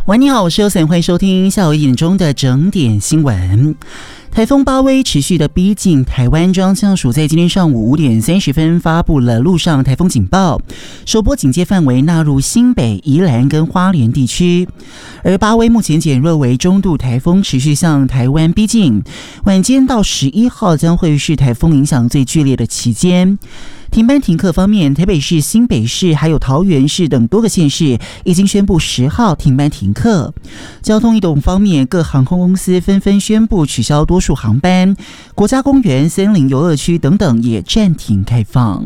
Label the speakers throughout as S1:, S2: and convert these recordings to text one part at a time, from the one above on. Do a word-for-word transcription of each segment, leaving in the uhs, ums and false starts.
S1: 喂，你好，我是优森，欢迎收听下午一点钟的整点新闻。台风巴威持续的逼近台湾，中央气象署在今天上午五点三十分发布了陆上台风警报，首波警戒范围纳入新北、宜兰跟花莲地区。而巴威目前减弱为中度台风，持续向台湾逼近，晚间到十一号将会是台风影响最剧烈的期间。停班停课方面，台北市、新北市还有桃园市等多个县市已经宣布十号停班停课。交通移动方面，各航空公司纷纷宣布取消多数航班，国家公园、森林游乐区等等也暂停开放。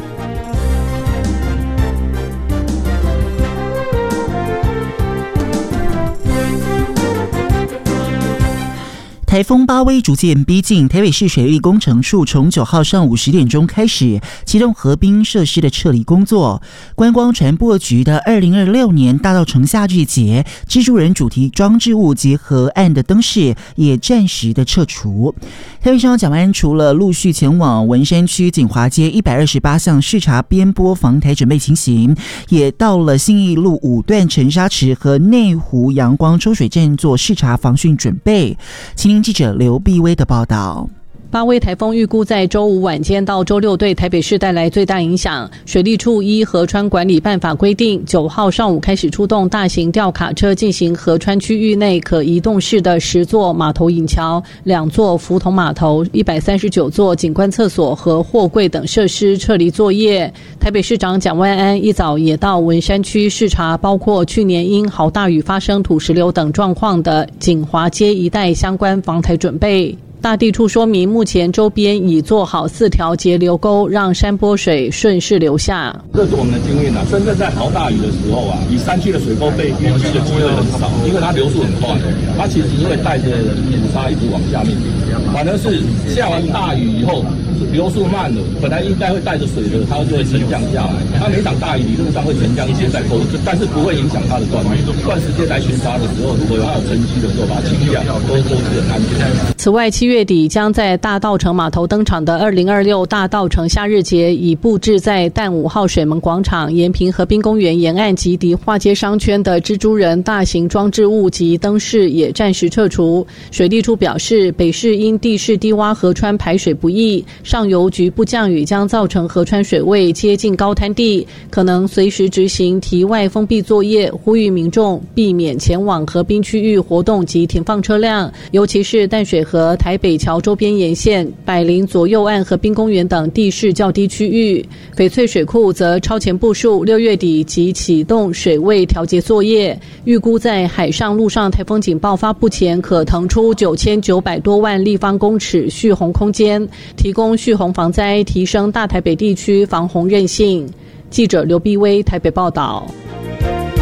S1: 台风巴威逐渐逼近，台北市水利工程处从九号上午十点钟开始启动河滨设施的撤离工作。观光传播局的二零二六年大稻埕夏日节蜘蛛人主题装置物及河岸的灯饰也暂时的撤除。台北市长蒋万安除了陆续前往文山区锦华街一百二十八项视察边坡防台准备情形，也到了信义路五段沉沙池和内湖阳光抽水站做视察防汛准备。请您记者刘碧威的报道。
S2: 巴威台风预估在周五晚间到周六对台北市带来最大影响。水利处依河川管理办法规定，九号上午开始出动大型吊卡车进行河川区域内可移动式的十座码头引桥、两座浮筒码头、一百三十九座景观厕所和货柜等设施撤离作业。台北市长蒋万安一早也到文山区视察，包括去年因豪大雨发生土石流等状况的锦华街一带相关防台准备。大地处说明，目前周边已做好四条截流沟，让山坡水顺势流下。
S3: 这是我们的经验啊，真正在豪大雨的时候啊，以山区的水沟被淤积的机会很少，因为它流速很快，它其实是会带着土沙一直往下面流。反而是下完大雨以后，流速慢了，本来应该会带着水的，它就会沉降下来。它每场大雨理论上会沉降一些在沟，但是不会影响它的断面。断时间来巡查的时候，如果有它有沉积的时候，把它清掉，都都是很安全。
S2: 此外，七月底将在大稻埕码头登场的二零二六大稻埕夏日节，已布置在淡五号水门广场、延平河滨公园沿岸及迪化街商圈的蜘蛛人大型装置物及灯饰也暂时撤除。水利处表示，北市因地势低洼河川排水不易，上游局部降雨将造成河川水位接近高滩地，可能随时执行堤外封闭作业，呼吁民众避免前往河滨区域活动及停放车辆，尤其是淡水河、台北桥周边沿线、百灵左右岸河滨公园等地势较低区域。翡翠水库则超前部署，六月底即启动水位调节作业，预估在海上陆上台风警报发布前，可腾出九千九百多万立方公尺蓄洪空间，提供蓄洪防灾，提升大台北地区防洪韧性。记者刘碧威台北报道。